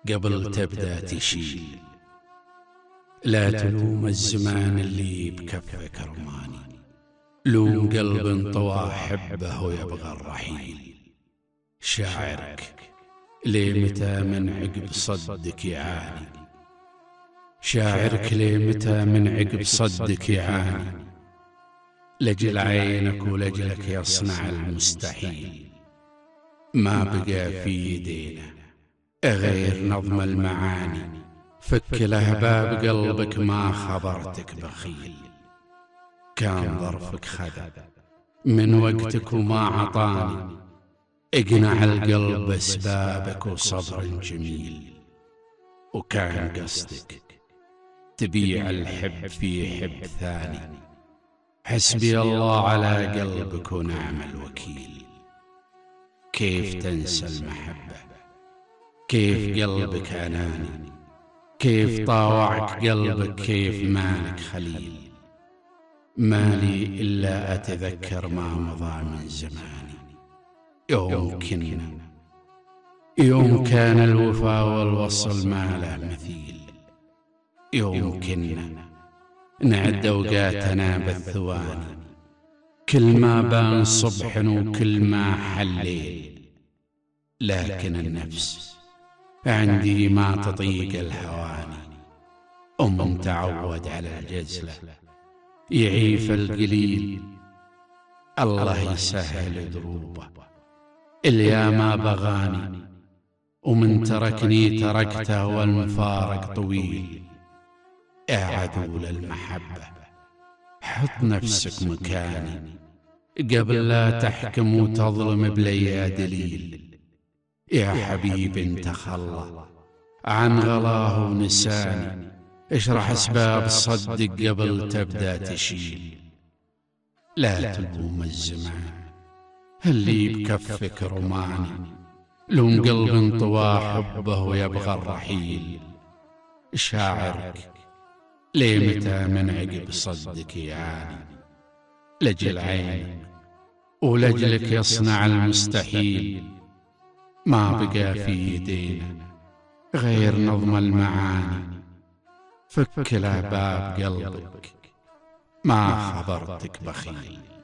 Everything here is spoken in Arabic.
قبل تبدأ تشيل. لا تلوم الزمان اللي بكفك رماني، لوم قلب انطوى حبه ويبغى الرحيل. شاعرك ليه متى من عقب صدك يعاني، شاعرك ليه متى من عقب صدك يعاني. لجل عينك ولجلك يصنع المستحيل، ما بقى في يدينا غير نظم المعاني. فك لهباب قلبك ما خبرتك بخيل، كان ظرفك خذ من وقتك وما عطاني. اقنع القلب اسبابك وصبر جميل، وكان قصدك تبيع الحب في حب ثاني. حسبي الله على قلبك ونعم الوكيل. كيف تنسى المحبة، كيف قلبك أناني، كيف طاوعك قلبك، كيف مالك خليل. مالي إلا أتذكر ما مضى من زماني. يوم كان الوفا والوصل ما له مثيل. يوم كنا نعد أوقاتنا بالثواني، كل ما بان صبح وكل ما حليل. لكن النفس عندي ما تطيق الهواني. تعود على الجزلة يعيف القليل. الله يسهل دروبه الياما بغاني، ومن تركني تركته والمفارق طويل. يا عدو للمحبة حط نفسك مكاني، قبل لا تحكم وتظلم بلي دليل. يا حبيب انت خلى عن غلاه ونساني، اشرح اسباب صدق قبل تبدأ تشيل. لا تلوم الزمان اللي بكفك رماني، لوم قلب انطوى حبه ويبغى الرحيل. شاعرك ليه متى من عقب صدك يعاني، لجل عينك ولجلك يصنع المستحيل. ما بقى في يدينا غير نظم المعاني. فك له باب قلبك ما خبرتك بخيل.